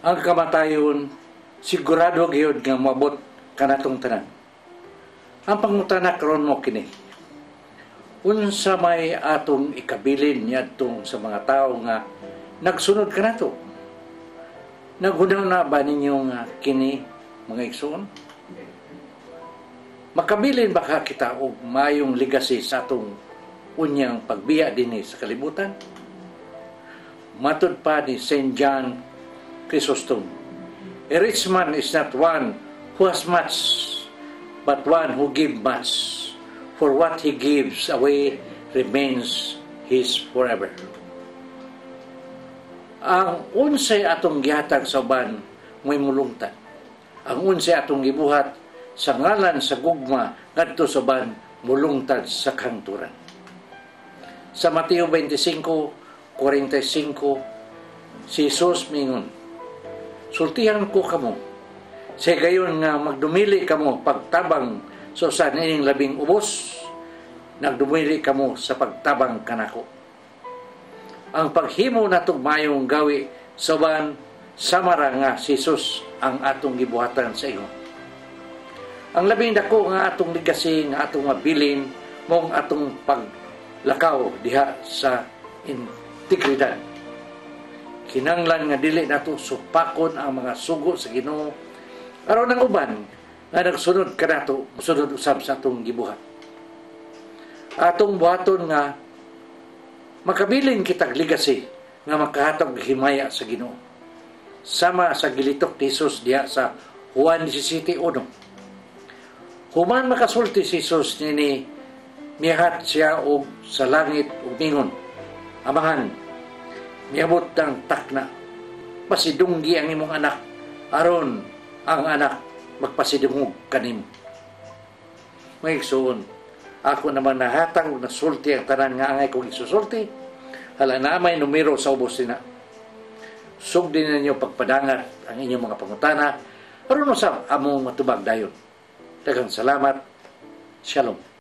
ang kamatayon sigurado gyud nga moabot kanatong tanan. Ang pangutana karon mo kini, unsa may atong ikabilin niadtong sa mga tao nga nagsunod kanato? Naghunaw na ba ninyo nga kini, mga igsoon? Makabilin ba kita og mayong legacy sa atong unyang pagbiya dinhi sa kalibutan? Matud pa ni St. John Chrysostom, a rich man is not one who has much, but one who gives much. For what he gives away remains his forever. Ang unsay atong gihatag sa uban mo'y mulungtad. Ang unsay atong gibuhat sa ngalan sa gugma ngadto sa uban mulungtad sa kanturan. Sa Mateo 25:45, si Jesus mingon, sultihan ko kamo, sa gayon nga magdumili kamo pagtabang sa usa nining labing ubos, nagdumili kamo sa pagtabang kanako. Ang paghimo natong mayong gawi sa uban samara nga si Jesus ang atong gibuhatan sa inyo. Ang labing dako nga atong legacy nga atong mabilin mong atong paglakaw diha sa integridad. Kinanglan nga dili nato supakon ang mga sugo sa Ginoo aron ang uban nga nagsunod kanato sunod usab sa atong gibuhat. Atong buhaton nga makabilin kitag legacy nga makahatag himaya sa Ginoo. Sama sa gilitok ni Jesus diha sa Juan 17:1. Human makasulti si Jesus nini mihat siya og sa langit ug mingon, Amahan, miabot ang takna, pasidunggi ang imong anak, aron ang anak magpasidungog kanimo. May igsoon, ako naman nahatag na sulti ang tanan nga angay kong isusulti, hala na may numero sa ubos nina. Sugdin ninyo pagpadangat ang inyong mga pangutana, aron usab among matubag dayon. Daghang salamat. Shalom.